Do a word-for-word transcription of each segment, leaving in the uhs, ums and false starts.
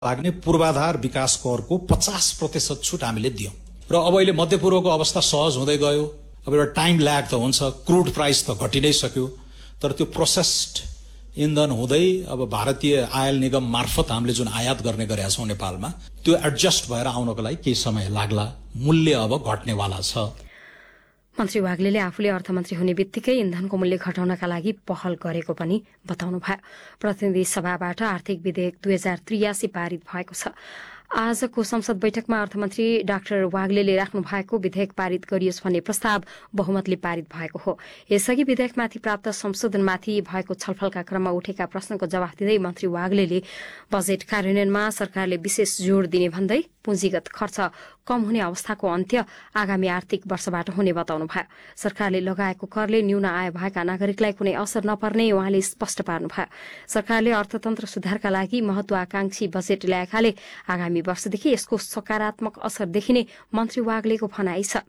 लाग्ने पूर्वाधार विकास करको पचास प्रतिशत छुट हामीले दियौं र अब अहिले मध्यपूर्वको अवस्था सहज हुँदै गयो। अब एउटा टाइम ल्याग त हुन्छ, क्रुड प्राइस त घटि नै सक्यो, तर त्यो प्रोसेस्ड इन्धन हुँदै अब भारतीय आयल निगम मार्फत हामीले जुन आयात गर्ने गरेका छौं नेपालमा, त्यो एडजस्ट भएर आउनको लागि केही समय लाग्ला। मूल्य अब घट्नेवाला छ। मन्त्री वाग्लेले आफूले अर्थमन्त्री हुने बित्तिकै इन्धनको मूल्य घटाउनका लागि पहल गरेको पनि बताउनु भयो। प्रतिनिधि सभाबाट आर्थिक विधेयक दुई हजार त्रियासी पारित भएको छ। आजको संसद बैठकमा अर्थमन्त्री डाक्टर वाग्लेले राख्नु भएको विधेयक पारित गरियोस् भन्ने प्रस्ताव बहुमतले पारित भएको हो। यसअघि विधेयकमाथि प्राप्त संशोधनमाथि भएको छलफलका क्रममा उठेका प्रश्नको जवाफ दिँदै मन्त्री वाग्लेले बजेट कार्यान्वयनमा सरकारले विशेष जोड़ दिने भन्दै पुँजीगत खर्च कम हुने अवस्थाको अन्त्य आगामी आर्थिक वर्षबाट हुने बताउनु भयो। सरकारले लगाएको करले न्यून आय भएका नागरिकलाई कुनै असर नपर्ने उहाँले स्पष्ट पार्नु भयो। सरकारले अर्थतन्त्र सुधारका लागि महत्वाकांक्षी बजेट ल्याएकाले आगामी वर्षदेखि यसको सकारात्मक असर देखिने मन्त्री वाग्लेको भनाइ छ।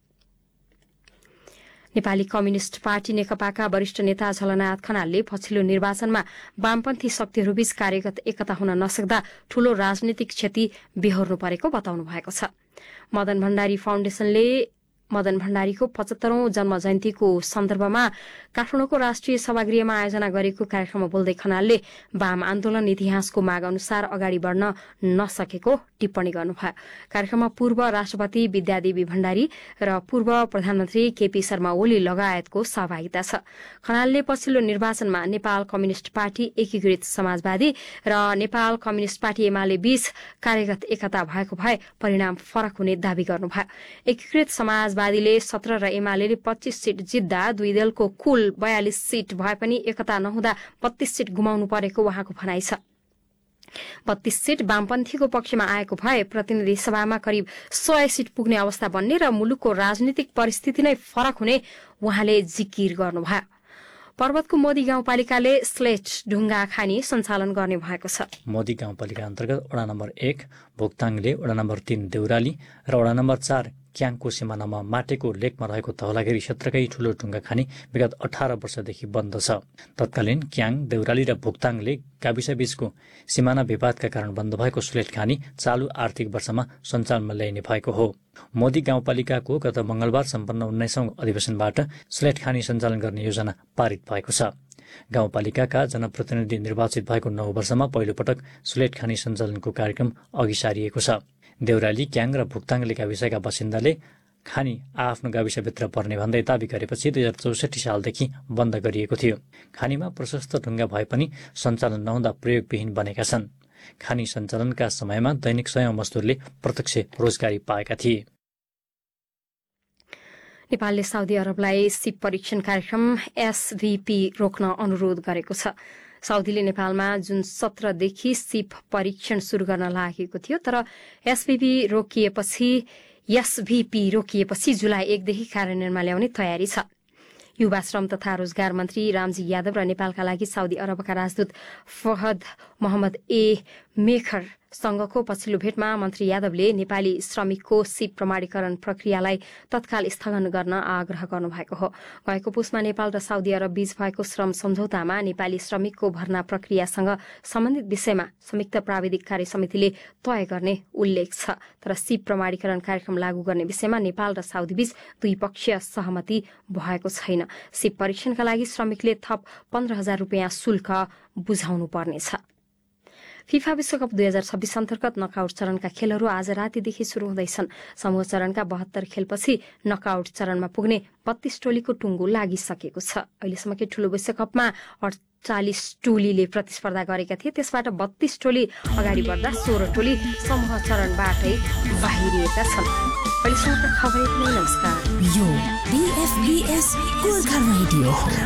नेपाली कम्युनिष्ट पार्टी नेकपाका वरिष्ठ नेता झलनाथ खनालले पछिल्लो निर्वाचनमा वामपन्थी शक्तिहरूबीच कार्यगत एकता हुन नसक्दा ठूलो राजनीतिक क्षति बेहोर्नु परेको बताउनु भएको छ। मदन भण्डारी फाउन्डेशनले मदन भण्डारीको पचहत्तरौं जन्म जयन्तीको सन्दर्भमा काठमाडौँको राष्ट्रिय सभागृहमा आयोजना गरेको कार्यक्रममा बोल्दै खनालले वाम आन्दोलन इतिहासको माग अनुसार अगाडि बढ़न नसकेको टिप्पणी गर्नुभयो। कार्यक्रममा पूर्व राष्ट्रपति विद्यादेवी भण्डारी र पूर्व प्रधानमन्त्री केपी शर्मा ओली लगायतको सहभागिता छ। खनालले पछिल्लो निर्वाचनमा नेपाल कम्युनिष्ट पार्टी एकीकृत समाजवादी र नेपाल कम्युनिष्ट पार्टी एमाले बीच कार्यगत एकता भएको भए परिणाम फरक हुने दावी गर्नुभयो। एकीकृत समाजवादीले सत्र र एमाले पच्चीस सीट जित्दा दुई दलको कुल बयालिस सीट भए पनि एकता नहुँदा बत्तीस सीट गुमाउनु परेको उहाँको भनाइ छ। बत्तीस सीट वामपन्थीको पक्षमा आएको भए प्रतिनिधि सभामा करिब सय सीट पुग्ने अवस्था बन्ने र मुलुकको राजनीतिक परिस्थिति नै फरक हुने उहाँले जिकिर गर्नुभयो। पर्वतको मोदी गाउँपालिकाले स्लेट ढुङ्गा खानी सञ्चालन गर्ने भएको छ। मोदी गाउँपालिका अन्तर्गत वडा नम्बर एक भोक्ताङले, वडा नम्बर तीन देउराली र वडा नम्बर चार क्याङको सिमानामा माटेको लेकमा रहेको धौलागिरी क्षेत्रकै ठूलो ढुङ्गा खानी विगत अठार वर्षदेखि बन्द छ। तत्कालीन क्याङ, देउराली र भोक्ताङले गाविसबीचको सिमाना विवादका कारण बन्द भएको स्लेट खानी चालु आर्थिक वर्षमा सञ्चालनमा ल्याइने भएको हो। मोदी गाउँपालिकाको गत मंगलबार सम्पन्न उन्नाइसौं अधिवेशनबाट स्लेट खानी सञ्चालन गर्ने योजना पारित भएको छ। गाउँपालिकाका जनप्रतिनिधि निर्वाचित भएको नौ वर्षमा पहिलो पटक स्लेट खानी सञ्चालनको कार्यक्रम अघि सारिएको छ। देउराली, क्याङ र भुक्ताङले गाविसका बासिन्दाले खानी आफ्नो गाविसभित्र पर्ने भन्दै दावी गरेपछि दुई हजार चौसठी सालदेखि बन्द गरिएको थियो। खानीमा प्रशस्त ढुङ्गा भए पनि सञ्चालन नहुँदा प्रयोगविहीन बनेका छन्। खानी सञ्चालनका समयमा दैनिक सयौं मजदुरले प्रत्यक्ष रोजगारी पाएका थिए। नेपालले साउदी अरबलाई सिप परीक्षण कार्यक्रम एसभीपी रोक्न अनुरोध गरेको छ। साउदीले नेपालमा जुन सत्रदेखि सिप परीक्षण शुरू गर्न लागेको थियो, तर एसभीपी रोकिएपछि एसभीपी रोकिएपछि जुलाई एकदेखि कार्यान्वयनमा ल्याउने तयारी छ। युवा श्रम तथा रोजगार मन्त्री रामजी यादव र नेपालका लागि साउदी अरबका राजदूत फहद मोहम्मद ए मेखर सँगको पछिल्लो भेटमा मन्त्री यादवले नेपाली श्रमिकको सिप प्रमाणीकरण प्रक्रियालाई तत्काल स्थगन गर्न आग्रह गर्नुभएको हो। गएको पुसमा नेपाल र साउदी अरब बीच भएको श्रम सम्झौतामा नेपाली श्रमिकको भर्ना प्रक्रियासँग सम्बन्धित विषयमा संयुक्त प्राविधिक कार्य समितिले तय गर्ने उल्लेख छ। तर सिप प्रमाणीकरण कार्यक्रम लागू गर्ने विषयमा नेपाल र साउदी बीच दुई पक्षीय सहमति भएको छैन। सिप परीक्षणका लागि श्रमिकले थप पन्ध्र हजार रुपियाँ शुल्क बुझाउनु पर्नेछ। फिफा विश्वकप दुई हजार छब्बीस अन्तर्गत नकआउट चरणका खेलहरू आज रातिदेखि शुरू हुँदैछन्। समूह चरणका बहत्तर खेलपछि नकआउट चरणमा पुग्ने बत्तीस टोलीको टुङ्गो लागिसकेको छ। अहिलेसम्मकै ठूलो विश्वकपमा अडचालिस टोलीले प्रतिस्पर्धा गरेका थिए। त्यसबाट बत्तीस टोली अगाडि बढ्दा सोह्र टोली समूह चरणबाटै बाहिरिएका छन्। अहिलेसम्मका खबर यति नै। नमस्कार। यो बीएफबीएस गोर्खा रेडियो।